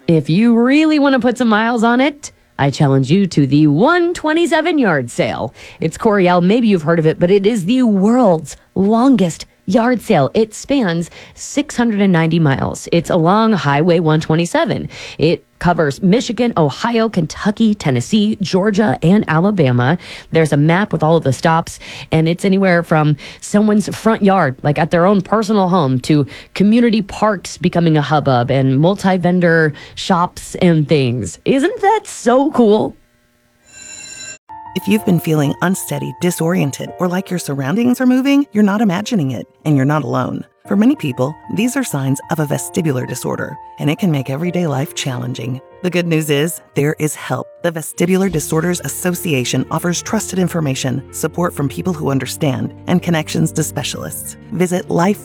If you really want to put some miles on it, I challenge you to the 127 yard sale. It's Coryell. Maybe you've heard of it, but it is the world's longest yard sale. It spans 690 miles. It's along Highway 127. It covers Michigan, Ohio, Kentucky, Tennessee, Georgia, and Alabama. There's a map with all of the stops, and it's anywhere from someone's front yard, like at their own personal home, to community parks becoming a hubbub and multi-vendor shops and things. Isn't that so cool? If you've been feeling unsteady, disoriented, or like your surroundings are moving, you're not imagining it, and you're not alone. For many people, these are signs of a vestibular disorder, and it can make everyday life challenging. The good news is, there is help. The Vestibular Disorders Association offers trusted information, support from people who understand, and connections to specialists. Visit